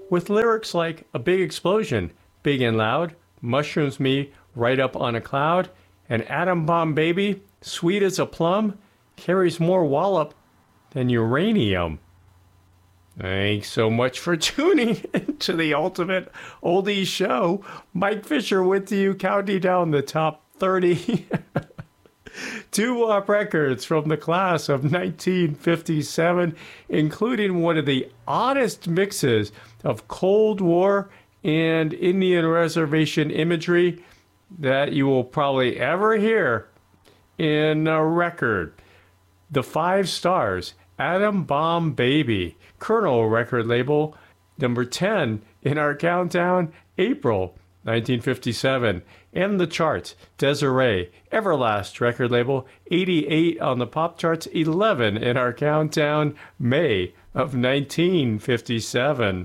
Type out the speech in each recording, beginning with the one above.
with lyrics like "A Big Explosion," "Big and Loud," "Mushrooms Me Right Up on a Cloud," and "Atom Bomb Baby," "Sweet as a Plum," carries more wallop than uranium. Thanks so much for tuning into the Ultimate Oldies Show. Mike Fisher with you, counting down the top 30 doo-wop records from the class of 1957, including one of the oddest mixes of Cold War and Indian Reservation imagery that you will probably ever hear in a record. The 5 Stars, Atom Bomb Baby, Colonel record label, number 10 in our countdown, April 1957. And the charts, Desiree, Everlast record label, 88 on the pop charts, 11 in our countdown, May of 1957.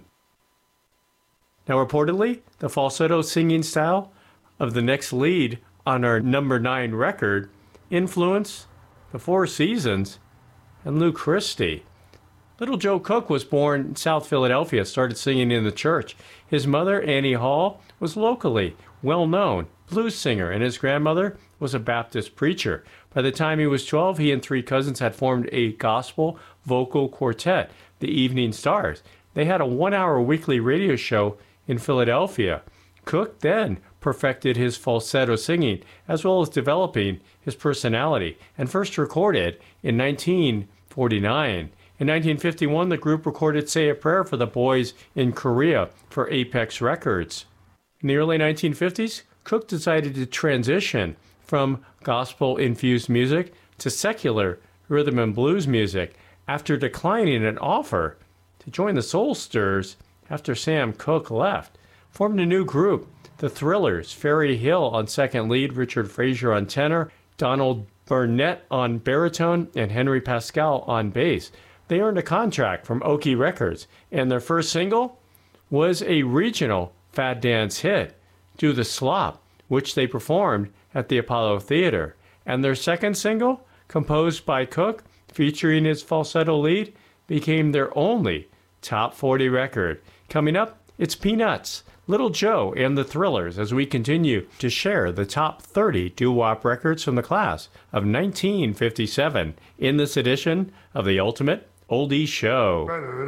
Now, reportedly, the falsetto singing style of the next lead on our number 9 record influenced the Four Seasons and Lou Christie. Little Joe Cook was born in South Philadelphia, started singing in the church. His mother, Annie Hall, was locally well-known blues singer, and his grandmother was a Baptist preacher. By the time he was 12, he and 3 cousins had formed a gospel vocal quartet, the Evening Stars. They had a 1-hour weekly radio show in Philadelphia. Cook then perfected his falsetto singing, as well as developing his personality, and first recorded in 1949. In 1951, the group recorded Say a Prayer for the Boys in Korea for Apex Records. In the early 1950s, Cook decided to transition from gospel-infused music to secular rhythm and blues music after declining an offer to join the Soul Stirrers after Sam Cooke left. Formed a new group, the Thrillers, Ferry Hill on second lead, Richard Frazier on tenor, Donald Burnett on baritone, and Henry Pascal on bass. They earned a contract from Oki Records, and their first single was a regional Fad Dance hit, Do the Slop, which they performed at the Apollo Theater. And their second single, composed by Cook, featuring his falsetto lead, became their only top 40 record. Coming up, it's Peanuts, Little Joe, and the Thrillers as we continue to share the top 30 doo-wop records from the class of 1957 in this edition of the Ultimate Oldies Show.